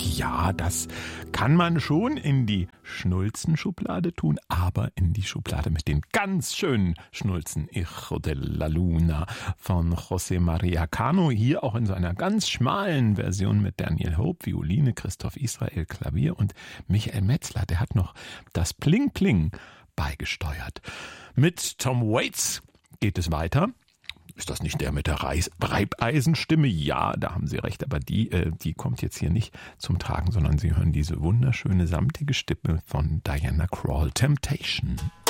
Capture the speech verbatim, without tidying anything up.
Und ja, das kann man schon in die Schnulzenschublade tun, aber in die Schublade mit den ganz schönen Schnulzen. Hijo de la Luna von José María Cano. Hier auch in so einer ganz schmalen Version mit Daniel Hope, Violine, Christoph Israel, Klavier und Michael Metzler. Der hat noch das Pling Pling beigesteuert. Mit Tom Waits geht es weiter. Ist das nicht der mit der Reis- Reibeisenstimme? Ja, da haben Sie recht, aber die, äh, die kommt jetzt hier nicht zum Tragen, sondern Sie hören diese wunderschöne, samtige Stimme von Diana Krall, Temptation.